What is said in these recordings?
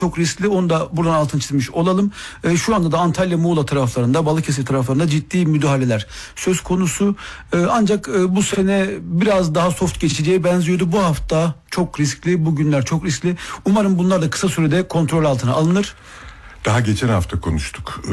çok riskli. Onu da buradan altını çizmiş olalım. Şu anda da Antalya, Muğla taraflarında, Balıkesir taraflarında ciddi müdahaleler söz konusu. Ancak bu sene biraz daha soft geçeceğe benziyordu. Bu hafta çok riskli, bugünler çok riskli. Umarım bunlar da kısa sürede kontrol altına alınır. Daha geçen hafta konuştuk.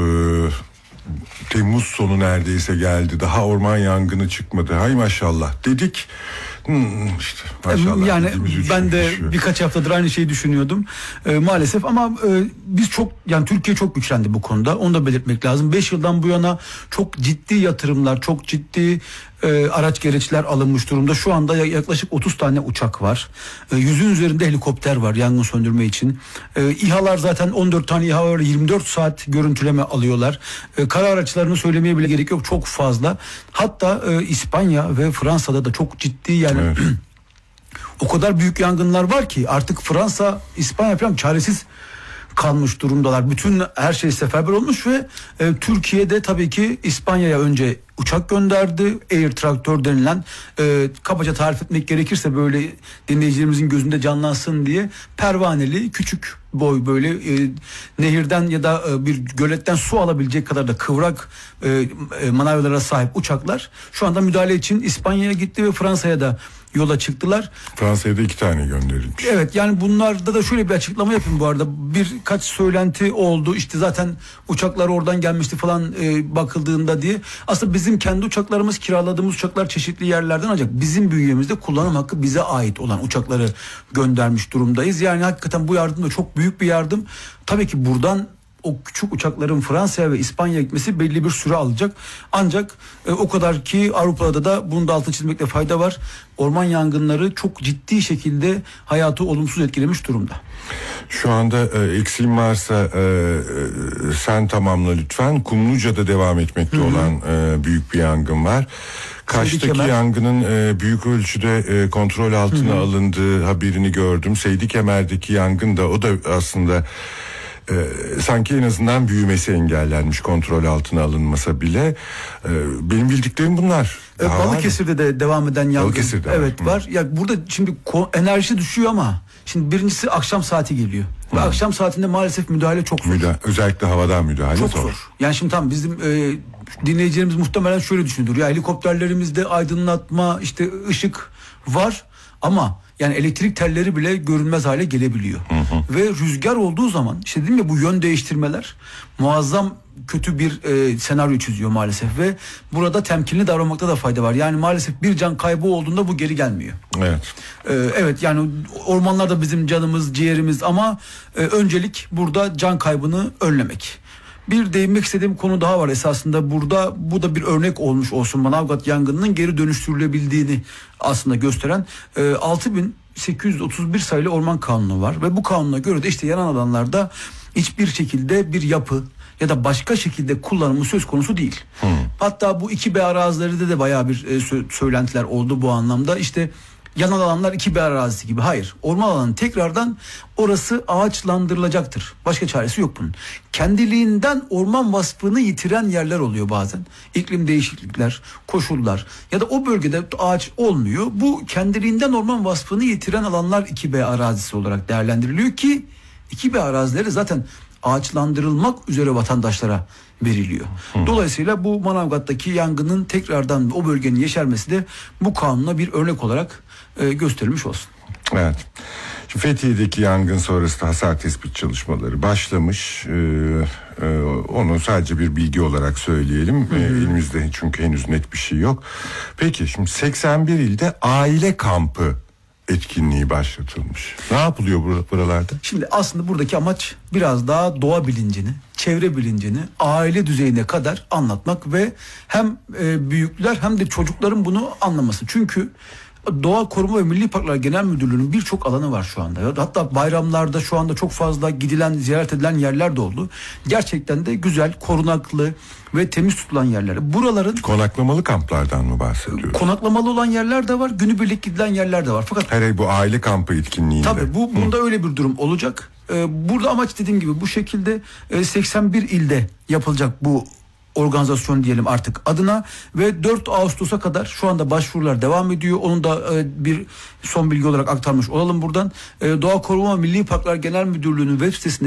Temmuz sonu neredeyse geldi. Daha orman yangını çıkmadı. Hay maşallah dedik. İşte maşallah. Yani ben de birkaç haftadır aynı şeyi düşünüyordum. Maalesef ama biz çok, yani Türkiye çok güçlendi bu konuda. Onu da belirtmek lazım. 5 yıldan bu yana çok ciddi yatırımlar, çok ciddi araç gereçler alınmış durumda. Şu anda yaklaşık 30 tane uçak var. 100'ün üzerinde helikopter var yangın söndürme için. İHA'lar zaten 14 tane İHA var. 24 saat görüntüleme alıyorlar. Kara araçlarını söylemeye bile gerek yok. Çok fazla. Hatta İspanya ve Fransa'da da çok ciddi, yani evet. O kadar büyük yangınlar var ki artık Fransa, İspanya falan çaresiz kalmış durumdalar. Bütün her şey seferber olmuş ve Türkiye'de tabii ki İspanya'ya önce uçak gönderdi. Air Traktör denilen, kabaca tarif etmek gerekirse böyle dinleyicilerimizin gözünde canlansın diye, pervaneli küçük boy, böyle nehirden ya da bir göletten su alabilecek kadar da kıvrak manevralara sahip uçaklar şu anda müdahale için İspanya'ya gitti ve Fransa'ya da yola çıktılar. Fransa'ya da 2 tane gönderilmiş. Evet, yani bunlarda da şöyle bir açıklama yapayım bu arada. Birkaç söylenti oldu. İşte zaten uçaklar oradan gelmişti falan bakıldığında diye. Aslında bizim kendi uçaklarımız, kiraladığımız uçaklar çeşitli yerlerden, ancak bizim bünyemizde kullanım hakkı bize ait olan uçakları göndermiş durumdayız. Yani hakikaten bu yardım da çok büyük bir yardım. Tabii ki buradan o küçük uçakların Fransa'ya ve İspanya'ya gitmesi belli bir süre alacak. Ancak o kadar ki Avrupa'da da bunu da altını çizmekte fayda var. Orman yangınları çok ciddi şekilde hayatı olumsuz etkilemiş durumda. Şu anda eksiğim varsa sen tamamla lütfen. Kumluca'da devam etmekte olan büyük bir yangın var. Kaş'taki yangının büyük ölçüde kontrol altına alındığı haberini gördüm. Seydi Kemer'deki yangın da, o da aslında sanki en azından büyümesi engellenmiş, kontrol altına alınmasa bile. Benim bildiklerim bunlar. Balıkesir'de de devam eden yangın. Balıkesir'de evet var. Ya burada şimdi enerji düşüyor ama şimdi birincisi akşam saati geliyor. Ve akşam saatinde maalesef müdahale çok zor. Özellikle havadan müdahale çok zor. Yani şimdi tam bizim dinleyicilerimiz muhtemelen şöyle düşünüyor. Ya helikopterlerimizde aydınlatma, işte ışık var ama yani elektrik telleri bile görünmez hale gelebiliyor. Ve rüzgar olduğu zaman, işte dedim ya, bu yön değiştirmeler muazzam kötü bir senaryo çiziyor maalesef ve burada temkinli davranmakta da fayda var. Yani maalesef bir can kaybı olduğunda bu geri gelmiyor. Evet. Evet, yani ormanlar da bizim canımız, ciğerimiz ama öncelik burada can kaybını önlemek. Bir değinmek istediğim konu daha var esasında burada. Bu da bir örnek olmuş olsun, Manavgat yangınının geri dönüştürülebildiğini aslında gösteren 6831 sayılı Orman Kanunu var ve bu kanuna göre de işte yanan alanlarda hiçbir şekilde bir yapı ya da başka şekilde kullanımı söz konusu değil. Hatta bu 2B arazilerinde de bayağı bir söylentiler oldu bu anlamda. İşte yanan alanlar 2B arazisi gibi. Hayır. Orman alanı tekrardan orası ağaçlandırılacaktır. Başka çaresi yok bunun. Kendiliğinden orman vasfını yitiren yerler oluyor bazen. İklim değişiklikler, koşullar ya da o bölgede ağaç olmuyor. Bu kendiliğinden orman vasfını yitiren alanlar 2B arazisi olarak değerlendiriliyor ki 2B arazileri zaten ağaçlandırılmak üzere vatandaşlara veriliyor. Dolayısıyla bu Manavgat'taki yangının tekrardan o bölgenin yeşermesi de bu kanuna bir örnek olarak gösterilmiş olsun. Evet. Şimdi Fethiye'deki yangın sonrası hasar tespit çalışmaları başlamış. Onu sadece bir bilgi olarak söyleyelim. Elimizde çünkü henüz net bir şey yok. Peki şimdi 81 ilde aile kampı etkinliği başlatılmış. Ne yapılıyor buralarda? Şimdi aslında buradaki amaç biraz daha doğa bilincini, çevre bilincini aile düzeyine kadar anlatmak ve hem büyükler hem de çocukların bunu anlaması. Çünkü Doğa Koruma ve Milli Parklar Genel Müdürlüğü'nün birçok alanı var şu anda. Hatta bayramlarda şu anda çok fazla gidilen, ziyaret edilen yerler de oldu. Gerçekten de güzel, korunaklı ve temiz tutulan yerler. Buraların konaklamalı kamplardan mı bahsediyoruz? Konaklamalı olan yerler de var, günübirlik gidilen yerler de var. Fakat hayır, bu aile kampı etkinliğinde. Tabii bunda öyle bir durum olacak. Burada amaç dediğim gibi bu şekilde 81 ilde yapılacak bu organizasyon diyelim artık adına ve 4 Ağustos'a kadar şu anda başvurular devam ediyor. Onun da bir son bilgi olarak aktarmış olalım buradan. Doğa Koruma Milli Parklar Genel Müdürlüğü'nün web sitesinde